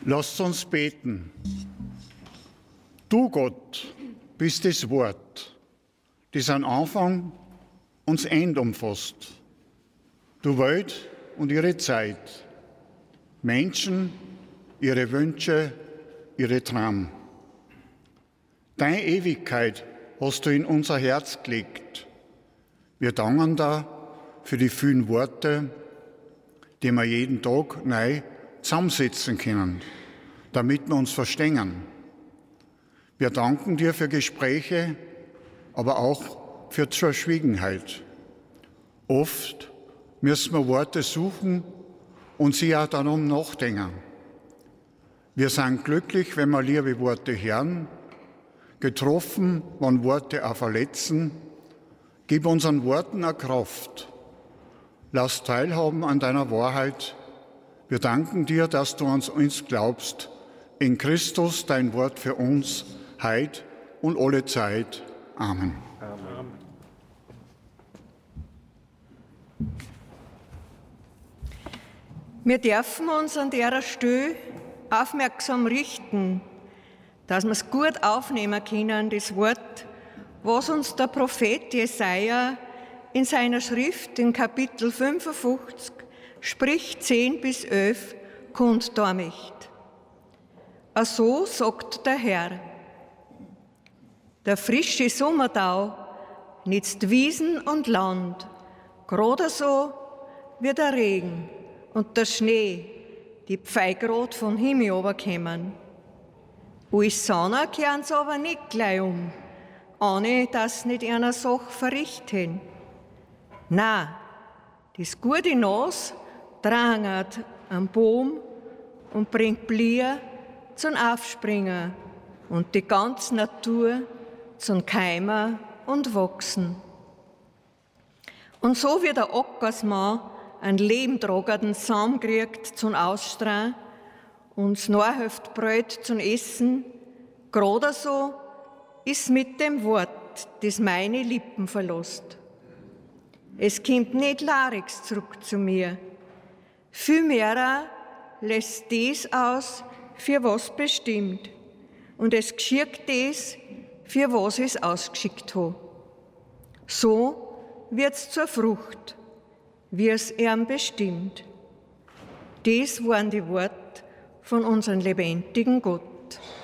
Lasst uns beten. Du, Gott, bist das Wort, das an Anfang und das Ende umfasst. Du Welt und ihre Zeit, Menschen, ihre Wünsche, ihre Träume. Deine Ewigkeit hast du in unser Herz gelegt. Wir danken da für die vielen Worte, die wir jeden Tag neu zusammensetzen können, damit wir uns verstehen. Wir danken dir für Gespräche, aber auch für die Verschwiegenheit. Oft müssen wir Worte suchen und sie auch darum nachdenken. Wir sind glücklich, wenn wir liebe Worte hören, getroffen, wenn Worte auch verletzen. Gib unseren Worten eine Kraft. Lass teilhaben an deiner Wahrheit. Wir danken dir, dass du an uns glaubst. In Christus dein Wort für uns, heut und alle Zeit. Amen. Amen. Wir dürfen uns an der Stelle aufmerksam richten, dass wir es gut aufnehmen können, das Wort, was uns der Prophet Jesaja in seiner Schrift in Kapitel 55, sprich 10 bis 11, kundtun möchte. So sagt der Herr: Der frische Sommertau nützt Wiesen und Land, gerade so wie der Regen und der Schnee, die pfeigrad von Himmel runterkommen. Alles Sonne kehren sie aber nicht gleich ohne dass nicht einer Sache verrichten. Nein, das gute Nas drangert am Baum und bringt Blier zum Aufspringen und die ganze Natur zum Keimen und Wachsen. Und so wie der Ackersmann einen lebentragenden Samen kriegt zum Ausstrahlen und das Nachhöft Brot zum Essen, gerade so ist mit dem Wort, das meine Lippen verlässt. Es kommt nicht leerig zurück zu mir. Vielmehr lässt das aus, für was bestimmt. Und es geschieht das, für was es ausgeschickt hat. So wird's zur Frucht, wie es ihm bestimmt. Das waren die Worte von unserem lebendigen Gott.